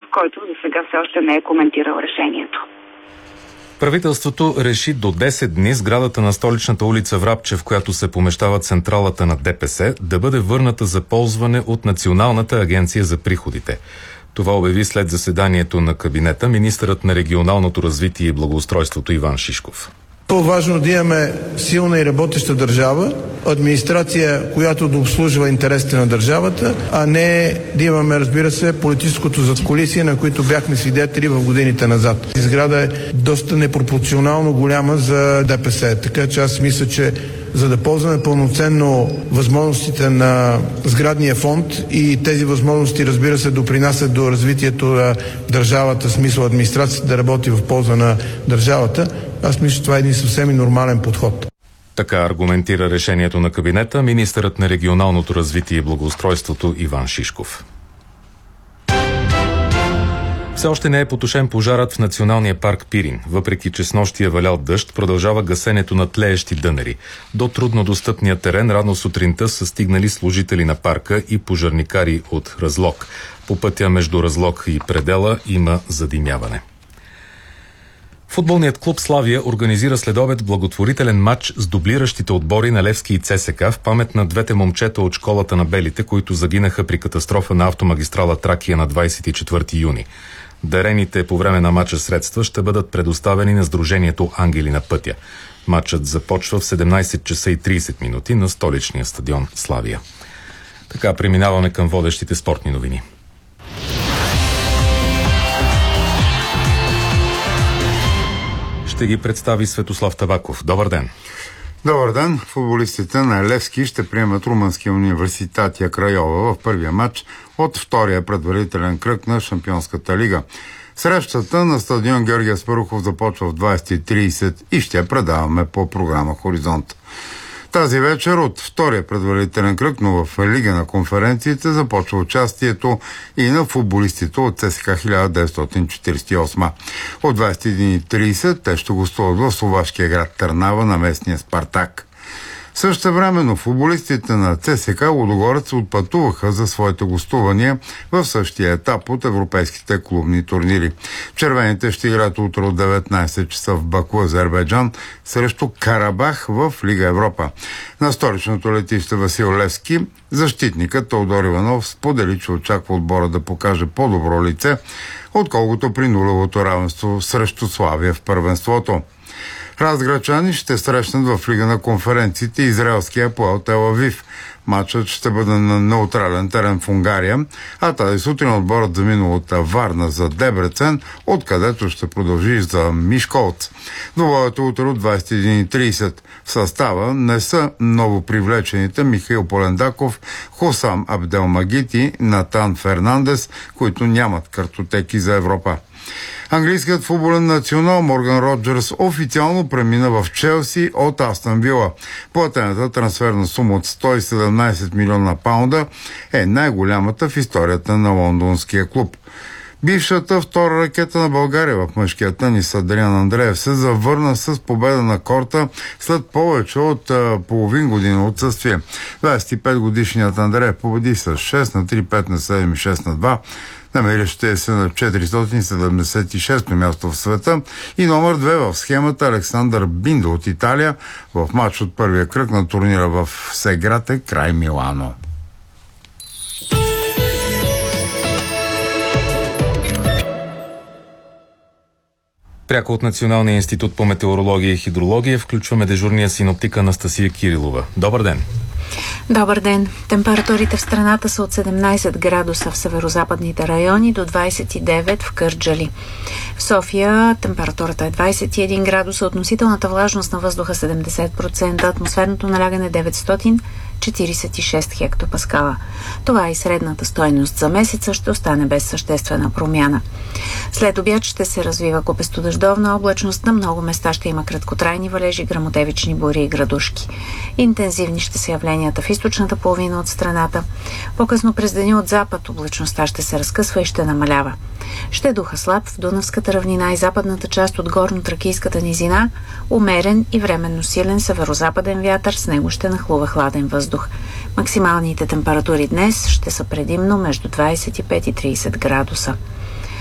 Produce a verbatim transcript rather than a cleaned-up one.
който за сега все още не е коментирал решението. Правителството реши до десет дни сградата на столичната улица Врабче, в която се помещава централата на ДПС, да бъде върната за ползване от Националната агенция за приходите. Това обяви след заседанието на кабинета министърът на регионалното развитие и благоустройството Иван Шишков. По-важно да имаме силна и работеща държава, администрация, която да обслужва интересите на държавата, а не да имаме, разбира се, политическото задкулисие, на които бяхме свидетели в годините назад. Сграда е доста непропорционално голяма за ДПС, така че аз мисля, че за да ползваме пълноценно възможностите на сградния фонд и тези възможности, разбира се, допринасят до развитието на държавата, в смисъл администрацията да работи в полза на държавата, аз мисля, че това е един съвсем нормален подход. Така аргументира решението на кабинета министърът на регионалното развитие и благоустройството Иван Шишков. Все още не е потушен пожарът в националния парк Пирин. Въпреки че снощи е валял дъжд, продължава гасенето на тлеещи дънери. До труднодостъпния терен рано сутринта са стигнали служители на парка и пожарникари от Разлог. По пътя между Разлог и Предела има задимяване. Футболният клуб Славия организира следобед благотворителен матч с дублиращите отбори на Левски и ЦСКА в памет на двете момчета от школата на белите, които загинаха при катастрофа на автомагистрала Тракия на двадесет и четвърти юни. Дарените по време на матча средства ще бъдат предоставени на сдружението Ангели на пътя. Матчът започва в седемнадесет часа и тридесет минути на столичния стадион Славия. Така преминаваме към водещите спортни новини. Ще ги представи Светослав Табаков. Добър ден! Добър ден! Футболистите на Левски ще приемат Румънския университет Крайова в първия матч от втория предварителен кръг на Шампионската лига. Срещата на стадион Георги Аспарухов започва в двадесет и тридесет и ще я предаваме по програма Хоризонт. Тази вечер от втория предварителен кръг, но в Лига на конференциите започва участието и на футболистите от ЦСКА хиляда деветстотин четиридесет и осма. От двадесет и един и тридесет те ще гостуват в словашкия град Търнава на местния Спартак. Същевременно футболистите на ЦСКА Лудогорец отпътуваха за своите гостувания в същия етап от европейските клубни турнири. Червените ще играят утре от деветнадесет часа в Баку, Азербайджан, срещу Карабах в Лига Европа. На столичното летище Васил Левски защитникът Теодор Иванов сподели, че очаква отбора да покаже по-добро лице, отколкото при нулевото равенство срещу Славия в първенството. Разграчани ще срещнат в Лига на конференциите израелския Апоел Тел Авив. Матчът ще бъде на неутрален терен в Унгария, а тази сутрин отборът заминал от Варна за Дебрецен, откъдето ще продължи за Мишколц. Двобоят утре от двадесет и един и тридесет. В състава не са ново привлечените Михаил Полендаков, Хосам Абделмагити, Натан Фернандес, които нямат картотеки за Европа. Английският футболен национал Морган Роджерс официално премина в Челси от Астън Вила. Платената трансферна сума от сто и седемнадесет милиона паунда е най-голямата в историята на лондонския клуб. Бившата втора ракета на България в мъжкия тенис Адриан Андреев се завърна с победа на корта след повече от а, половин година отсъствие. двадесет и пет годишният Андреев победи с шест на три, пет на седем и шест на два. Намиращия се на четиристотин седемдесет и шесто място в света и номер две в схемата Александър Биндо от Италия в матч от първия кръг на турнира в Сеграте край Милано. Пряко от Националния институт по метеорология и хидрология включваме дежурния синоптик Анастасия Кирилова. Добър ден! Добър ден! Температурите в страната са от седемнадесет градуса в северозападните райони до двадесет и девет в Кърджали. В София температурата е двадесет и един градуса, относителната влажност на въздуха седемдесет процента, атмосферното налягане деветстотин четиридесет и шест хектопаскала. Това е и средната стойност за месеца, ще остане без съществена промяна. След обяд ще се развива купестодъждовна облачност, на много места ще има краткотрайни валежи, гръмотевични бури и градушки. Интензивни ще са явленията в източната половина от страната. По-късно през деня от запад облачността ще се разкъсва и ще намалява. Ще духа слаб в Дунавската равнина и западната част от горно-тракийската низина, умерен и временно силен северозападен вятър, с него ще нахлува хладен въздух. Максималните температури днес ще са предимно между двадесет и пет и тридесет градуса.